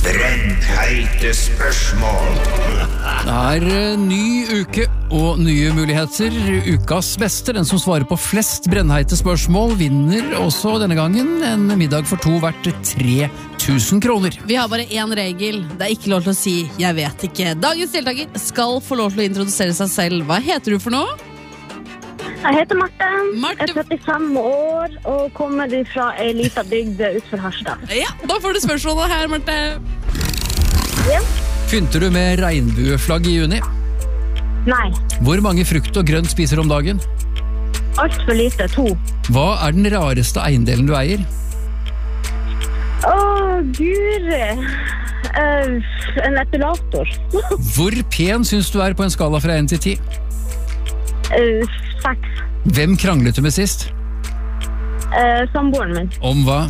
Brennheite spørsmål. Det ny uke og nye muligheter. Ukas beste, den som svarer på flest brennheite spørsmål, vinner også denne gangen en middag for to verdt 3000 kroner. Vi har bare én regel. Det er ikke lov til å si 'jeg vet ikke'. Dagens deltaker skal få lov til å introdusere seg selv. Hva heter du for noe? Jeg heter Marte. Marte. Jeg er 35 år og kommer fra en liten bygd utenfor Harstad. Ja, da får du spørsmålet her, Marte. Ja. Pynter du med regnbueflagg i juni? Nei, Hvor mange frukt og grønt spiser du om dagen? alt for lite. 2. Hva er den rareste eiendelen du eier? Guri. En epilator. Hvor pen syns du er på en skala fra 1 til 10? 6. Hvem kranglet du med sist? Samboeren min. Om hva?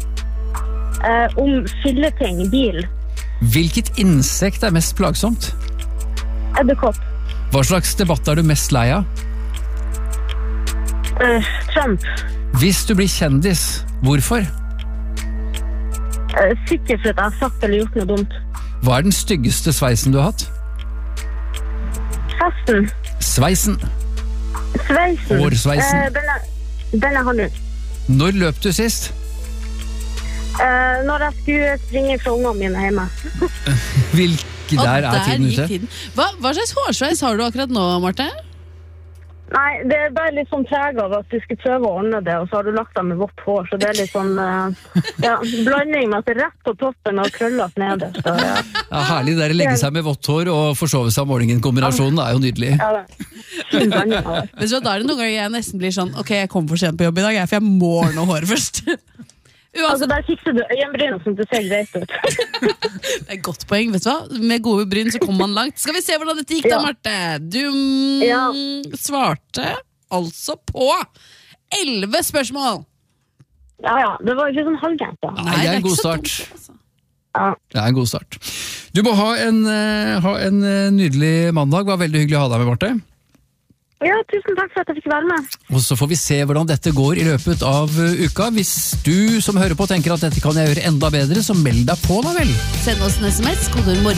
Om fylleting, bil. Hvilket insekt er mest plagsomt? Edderkopp. Hva slags debatt er du mest lei av? Trump. Hvis du blir kjendis, hvorfor? Sikkert for at jeg har sagt eller gjort noe dumt. Hva er den styggeste sveisen du har hatt? Festen. Sveisen. Sveisen. Hårsveisen. Den har du. Når løp du sist? Når jeg skulle springe fra ungene mine hjemme. Hvilke Og der er tiden gikk ute? tiden. Hva slags hårsveis har du akkurat nå, Marte? Nei, det er bare litt sånn preg av at du skal prøve å ordne det, og så har du lagt deg med vått hår, så det er litt sånn blanding med at det er rett på toppen og krøllet nede. Så, ja. Ja, herlig, det er å legge seg med vått hår og forsove seg om morgenen. Kombinasjonen er jo nydelig. Ja, det er fin blanding av det. Vet du hva, da er det noen ganger jeg nesten blir sånn ok, jeg kommer for sent på jobb i dag, for jeg må ordne håret først. Altså, der fikser du øyenbrynene som du ser greit ut. Det er et godt poeng, vet du hva? Med gode bryn så kommer man langt. Skal vi se hvordan dette gikk da, Ja. Marte? Du Ja. svarte altså på 11 spørsmål. Ja, det var ikke sånn halvgent da. Nei, det er en ikke god så start. dumt, altså. Ja. Det er en god start. Du må ha en nydelig mandag. Det var veldig hyggelig å ha deg med, Marte. Ja, tusen takk for at jeg fikk være med. Og så får vi se hvordan dette går i løpet av uka. Hvis du som hører på tenker at dette kan jeg gjøre enda bedre, så meld deg på da vel. Send oss en SMS, kodeord